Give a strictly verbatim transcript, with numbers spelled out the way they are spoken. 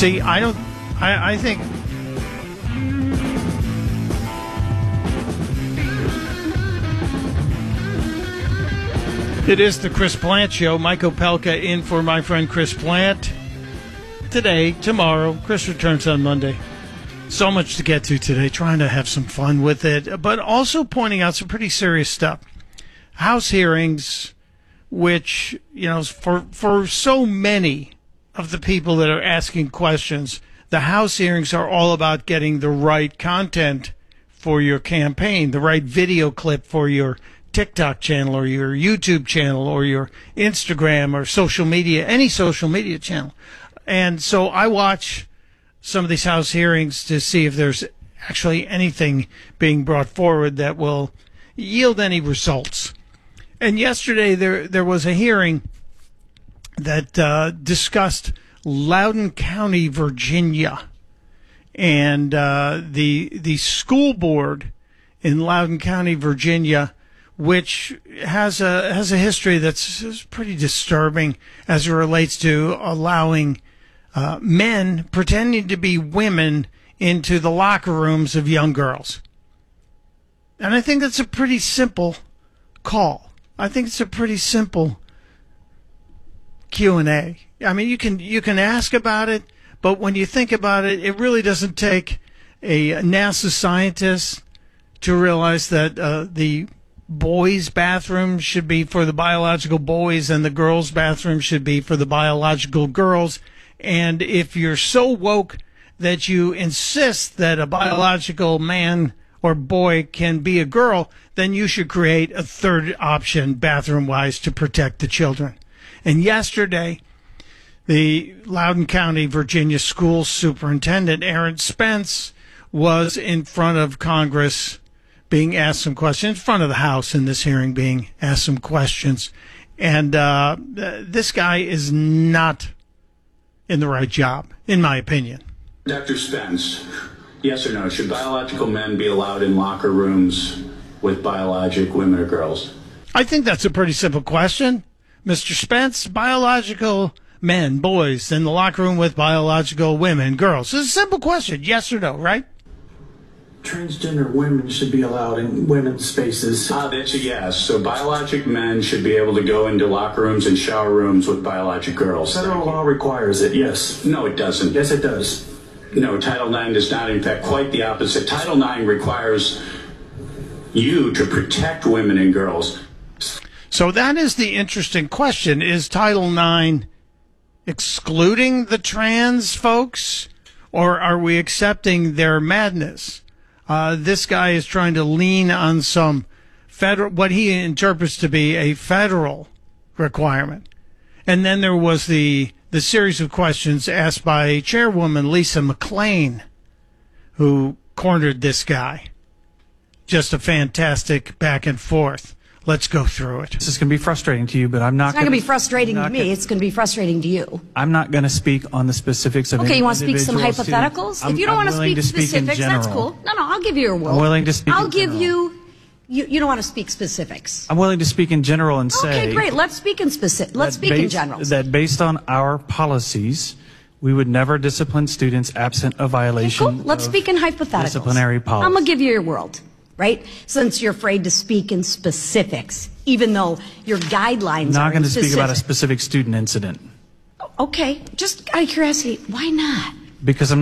See, I don't, I, I think, it is the Chris Plant Show. Mike Opelka in for my friend Chris Plant. Today, tomorrow, Chris returns on Monday. So much to get to today, trying to have some fun with it, but also pointing out some pretty serious stuff. House hearings, which, you know, for for so many of the people that are asking questions, the House hearings are all about getting the right content for your campaign, the right video clip for your TikTok channel or your YouTube channel or your Instagram or social media, any social media channel. And so I watch some of these House hearings to see if there's actually anything being brought forward that will yield any results. And yesterday there there was a hearing that uh, discussed Loudoun County, Virginia, and uh, the the school board in Loudoun County, Virginia, which has a has a history that's pretty disturbing as it relates to allowing uh, men pretending to be women into the locker rooms of young girls. And I think that's a pretty simple call. I think it's a pretty simple Q and A. I mean, you can you can ask about it, but when you think about it, it really doesn't take a NASA scientist to realize that uh, the boys' bathroom should be for the biological boys and the girls' bathroom should be for the biological girls. And if you're so woke that you insist that a biological man or boy can be a girl, then you should create a third option bathroom-wise to protect the children. And yesterday, the Loudoun County, Virginia school superintendent, Aaron Spence, was in front of Congress being asked some questions, in front of the House in this hearing being asked some questions. And uh, this guy is not in the right job, in my opinion. Doctor Spence, yes or no, should biological men be allowed in locker rooms with biologic women or girls? I think that's a pretty simple question. Mister Spence, biological men, boys, in the locker room with biological women, girls. It's a simple question, yes or no, right? Transgender women should be allowed in women's spaces. Ah, that's a yes. So biologic men should be able to go into locker rooms and shower rooms with biologic girls. Federal law requires it, yes. No, it doesn't. Yes, it does. No, Title nine does not. In fact, quite the opposite. Title nine requires you to protect women and girls. So that is the interesting question. Is Title nine excluding the trans folks, or are we accepting their madness? Uh, this guy is trying to lean on some federal, what he interprets to be a federal requirement. And then there was the, the series of questions asked by Chairwoman Lisa McClain, who cornered this guy. Just a fantastic back and forth. Let's go through it. This is going to be frustrating to you, but I'm not It's not going to be frustrating to me. Gonna, it's going to be frustrating to you. I'm not going to speak on the specifics of Okay, you want to speak some hypotheticals? Students. If you don't I'm want to speak to speak specifics, that's cool. No, no, I'll give you your will. I'm willing to speak I'll in give general. you, you, you don't want to speak specifics. I'm willing to speak in general and say... Okay, great. Let's speak in specific. Let's speak based, in general. That based on our policies, we would never discipline students absent a violation okay, cool. Let's of speak in hypotheticals. disciplinary policy. I'm going to give you your world, right? Since you're afraid to speak in specifics, even though your guidelines I'm not are going to specific. speak about a specific student incident. Okay, just out of curiosity, why not? Because I'm